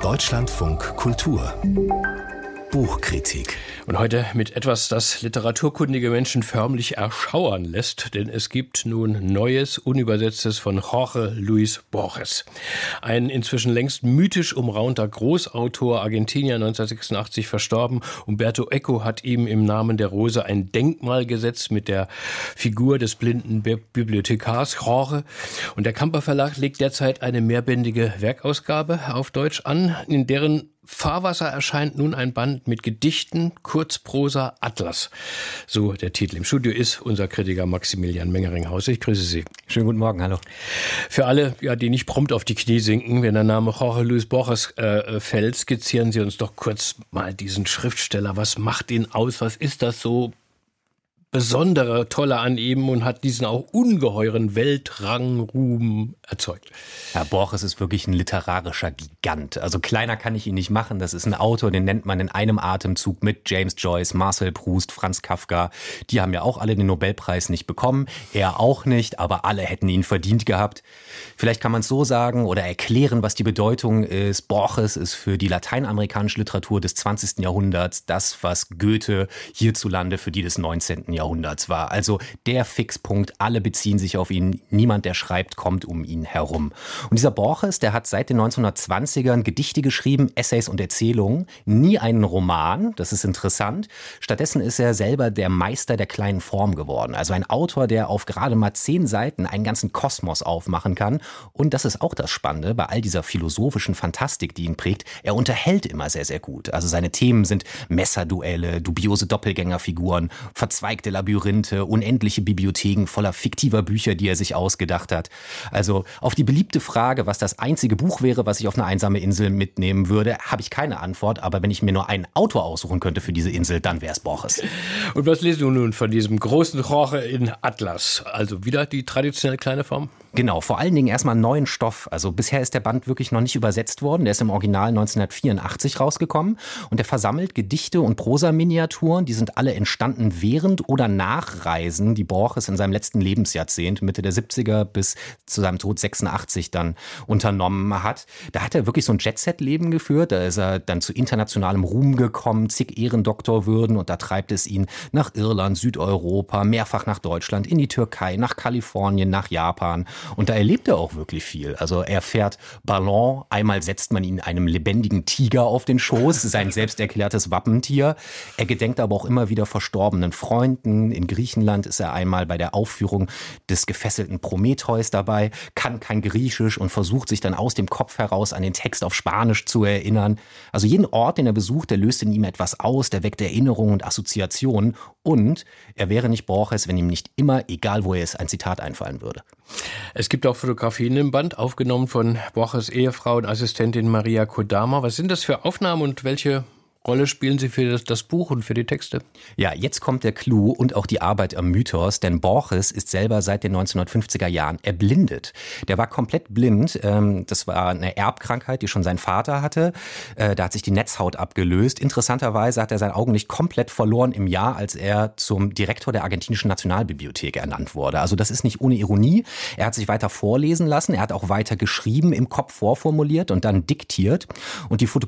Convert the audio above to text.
Deutschlandfunk Kultur Buchkritik. Und heute mit etwas, das literaturkundige Menschen förmlich erschauern lässt, denn es gibt nun Neues, Unübersetztes von Jorge Luis Borges. Ein inzwischen längst mythisch umraunter Großautor, Argentinier, 1986 verstorben. Umberto Eco hat ihm im Namen der Rose ein Denkmal gesetzt mit der Figur des blinden Bibliothekars Jorge. Und der Kamper Verlag legt derzeit eine mehrbändige Werkausgabe auf Deutsch an, in deren Fahrwasser erscheint nun ein Band mit Gedichten, Kurzprosa, Atlas. So der Titel. Im Studio ist unser Kritiker Maximilian Mengeringhausen. Ich grüße Sie. Schönen guten Morgen, hallo. Für alle, die nicht prompt auf die Knie sinken, wenn der Name Jorge Luis Borges fällt, skizzieren Sie uns doch kurz mal diesen Schriftsteller. Was macht ihn aus? Was ist das so Besondere, Tolle an ihm und hat diesen auch ungeheuren Weltrangruhm erzeugt? Herr Borges ist wirklich ein literarischer Gigant. Also kleiner kann ich ihn nicht machen. Das ist ein Autor, den nennt man in einem Atemzug mit James Joyce, Marcel Proust, Franz Kafka. Die haben ja auch alle den Nobelpreis nicht bekommen. Er auch nicht, aber alle hätten ihn verdient gehabt. Vielleicht kann man es so sagen oder erklären, was die Bedeutung ist. Borges ist für die lateinamerikanische Literatur des 20. Jahrhunderts das, was Goethe hierzulande für die des 19. Jahrhunderts war. Also der Fixpunkt, alle beziehen sich auf ihn, niemand, der schreibt, kommt um ihn herum. Und dieser Borges, der hat seit den 1920ern Gedichte geschrieben, Essays und Erzählungen, nie einen Roman, das ist interessant. Stattdessen ist er selber der Meister der kleinen Form geworden. Also ein Autor, der auf gerade mal 10 Seiten einen ganzen Kosmos aufmachen kann. Und das ist auch das Spannende bei all dieser philosophischen Fantastik, die ihn prägt. Er unterhält immer sehr, sehr gut. Also seine Themen sind Messerduelle, dubiose Doppelgängerfiguren, verzweigte Labyrinthe, unendliche Bibliotheken voller fiktiver Bücher, die er sich ausgedacht hat. Also auf die beliebte Frage, was das einzige Buch wäre, was ich auf eine einsame Insel mitnehmen würde, habe ich keine Antwort. Aber wenn ich mir nur einen Autor aussuchen könnte für diese Insel, dann wäre es Borges. Und was lesen wir nun von diesem großen Jorge in Atlas? Also wieder die traditionelle kleine Form? Genau, vor allen Dingen erstmal neuen Stoff. Also bisher ist der Band wirklich noch nicht übersetzt worden. Der ist im Original 1984 rausgekommen und der versammelt Gedichte und Prosa-Miniaturen. Die sind alle entstanden während oder nach Reisen, die Borges in seinem letzten Lebensjahrzehnt, Mitte der 70er bis zu seinem Tod 86 dann unternommen hat. Da hat er wirklich so ein Jet-Set-Leben geführt. Da ist er dann zu internationalem Ruhm gekommen, zig Ehrendoktorwürden und da treibt es ihn nach Irland, Südeuropa, mehrfach nach Deutschland, in die Türkei, nach Kalifornien, nach Japan. Und da erlebt er auch wirklich viel. Also er fährt Ballon, einmal setzt man ihn einem lebendigen Tiger auf den Schoß, sein selbst erklärtes Wappentier. Er gedenkt aber auch immer wieder verstorbenen Freunden. In Griechenland ist er einmal bei der Aufführung des gefesselten Prometheus dabei, kann kein Griechisch und versucht sich dann aus dem Kopf heraus an den Text auf Spanisch zu erinnern. Also jeden Ort, den er besucht, der löst in ihm etwas aus, der weckt Erinnerungen und Assoziationen. Und er wäre nicht Borges, wenn ihm nicht immer, egal wo er ist, ein Zitat einfallen würde. Es gibt auch Fotografien im Band, aufgenommen von Borges' Ehefrau und Assistentin Maria Kodama. Was sind das für Aufnahmen und welche Rolle spielen sie für das Buch und für die Texte? Ja, jetzt kommt der Clou und auch die Arbeit am Mythos, denn Borges ist selber seit den 1950er Jahren erblindet. Der war komplett blind, das war eine Erbkrankheit, die schon sein Vater hatte. Da hat sich die Netzhaut abgelöst. Interessanterweise hat er sein Augenlicht komplett verloren im Jahr, als er zum Direktor der argentinischen Nationalbibliothek ernannt wurde. Also das ist nicht ohne Ironie. Er hat sich weiter vorlesen lassen, er hat auch weiter geschrieben, im Kopf vorformuliert und dann diktiert. Und die